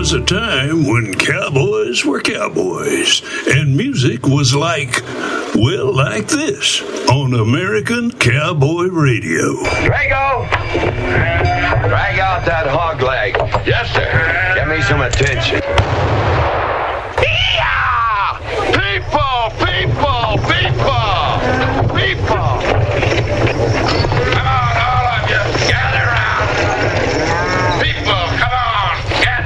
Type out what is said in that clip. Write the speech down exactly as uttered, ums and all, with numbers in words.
was a time when cowboys were cowboys, and music was like, well, like this, on American Cowboy Radio. Drago! Drag out that hog leg. Yes, sir. Get me some attention.